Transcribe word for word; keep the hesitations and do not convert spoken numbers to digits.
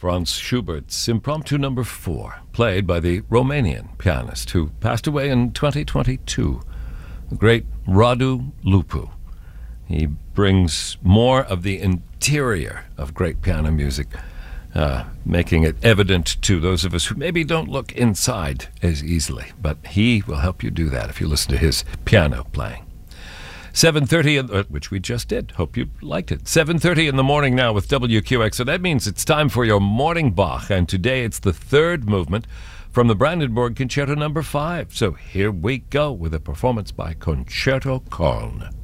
Franz Schubert's Impromptu Number Four, played by the Romanian pianist who passed away in twenty twenty-two, the great Radu Lupu. He brings more of the interior of great piano music, uh, making it evident to those of us who maybe don't look inside as easily. But he will help you do that if you listen to his piano playing. seven thirty, uh, which we just did. Hope you liked it. seven thirty in the morning now with W Q X. So that means it's time for your morning Bach. And today it's the third movement from the Brandenburg Concerto Number Five. So here we go with a performance by Concerto Köln.